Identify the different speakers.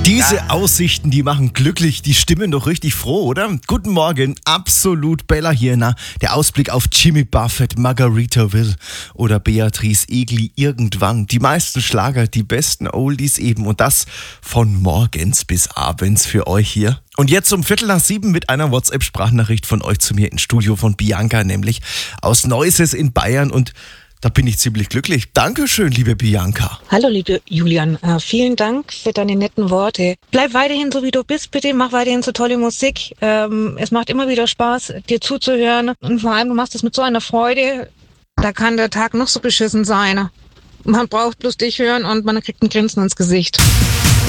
Speaker 1: Diese Aussichten, die machen glücklich, die stimmen doch richtig froh, oder? Guten Morgen, absolut Bella hier, der Ausblick auf Jimmy Buffett, Margaritaville oder Beatrice Egli irgendwann. Die meisten Schlager, die besten Oldies eben und das von morgens bis abends für euch hier. Und jetzt um 6:45 mit einer WhatsApp-Sprachnachricht von euch zu mir ins Studio von Bianca, nämlich aus Neuses in Bayern und da bin ich ziemlich glücklich. Dankeschön, liebe Bianca.
Speaker 2: Hallo, liebe Julian. Vielen Dank für deine netten Worte. Bleib weiterhin so, wie du bist, bitte. Mach weiterhin so tolle Musik. Es macht immer wieder Spaß, dir zuzuhören. Und vor allem, du machst es mit so einer Freude. Da kann der Tag noch so beschissen sein. Man braucht bloß dich hören und man kriegt ein Grinsen ins Gesicht.